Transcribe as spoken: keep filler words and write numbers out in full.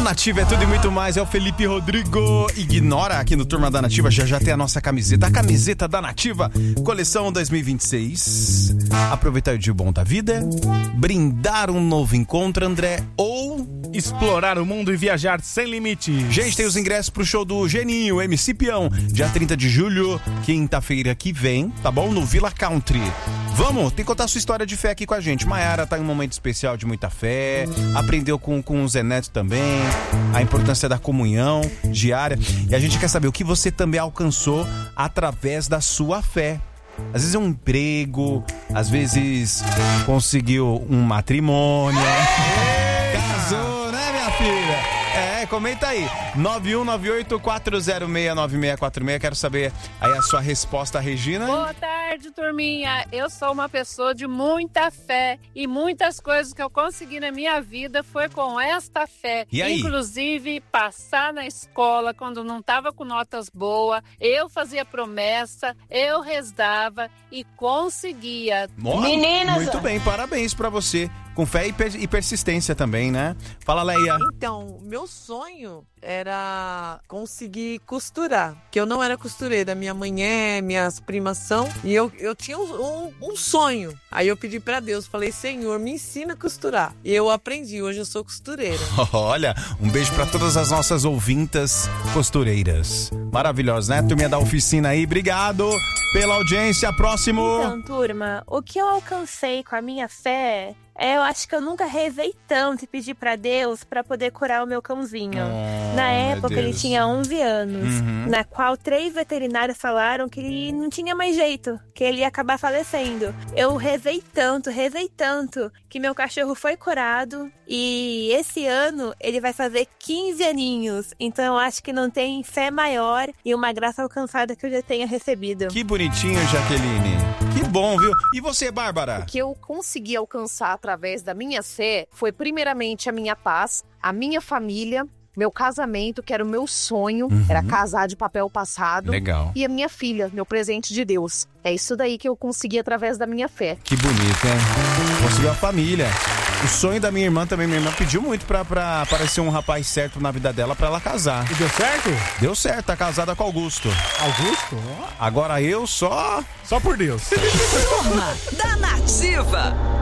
Nativa é tudo e muito mais, é o Felipe Rodrigo. Ignora aqui no Turma da Nativa, já já tem a nossa camiseta, a camiseta da Nativa, coleção dois mil e vinte e seis. Aproveitar o dia bom da vida, brindar um novo encontro, André, ou explorar o mundo e viajar sem limites. Gente, tem os ingressos pro show do Geninho, M C Peão, dia trinta de julho, quinta-feira que vem, tá bom? No Villa Country. Vamos, tem que contar a sua história de fé aqui com a gente. Maiara tá em um momento especial de muita fé, aprendeu com, com o Zé Neto também, a importância da comunhão diária. E a gente quer saber o que você também alcançou através da sua fé. Às vezes é um emprego, às vezes conseguiu um matrimônio. Casou, né, minha filha? É, comenta aí, nove um nove oito quatro zero seis nove seis quatro seis. Quero saber aí a sua resposta, Regina. Boa tarde, turminha. Eu sou uma pessoa de muita fé e muitas coisas que eu consegui na minha vida foi com esta fé. E aí? Inclusive, passar na escola quando não estava com notas boas, eu fazia promessa, eu rezava e conseguia. Oh, Meninas! Muito bem, parabéns pra você. Com fé e, per- e persistência também, né? Fala, Leia. Então, meu sonho era conseguir costurar, que eu não era costureira, minha mãe é, minhas primas são, e eu, eu tinha um, um, um sonho. Aí eu pedi pra Deus, falei, Senhor, me ensina a costurar. E eu aprendi, hoje eu sou costureira. Olha, um beijo pra todas as nossas ouvintas costureiras. Maravilhosas, né? Turminha da oficina aí, obrigado pela audiência. Próximo. Então, turma, o que eu alcancei com a minha fé, é, eu acho que eu nunca rezei tanto e pedi pra Deus pra poder curar o meu cãozinho. Oh, na meu época ele Deus. tinha onze anos, Uhum. na qual três veterinários falaram que ele não tinha mais jeito, que ele ia acabar falecendo. Eu rezei tanto, rezei tanto, que meu cachorro foi curado e esse ano ele vai fazer quinze aninhos. Então eu acho que não tem fé maior e uma graça alcançada que eu já tenha recebido. Que bonitinho, Jaqueline. Que bom, viu? E você, Bárbara? O que eu consegui alcançar através da minha fé foi primeiramente a minha paz, a minha família, meu casamento, que era o meu sonho, Uhum. era casar de papel passado. Legal. E a minha filha, meu presente de Deus. É isso daí que eu consegui através da minha fé. Que bonito, hein? Conseguiu a família. O sonho da minha irmã também, minha irmã pediu muito pra, pra aparecer um rapaz certo na vida dela pra ela casar. E deu certo? Deu certo, tá casada com Augusto. Augusto? Agora eu só... Só por Deus. Turma da Nativa.